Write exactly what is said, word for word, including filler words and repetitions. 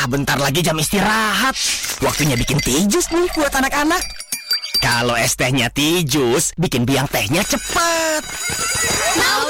Ah, bentar lagi jam istirahat. Waktunya bikin teh jus nih buat anak-anak. Kalau es tehnya teh jus, bikin biang tehnya cepat. Mau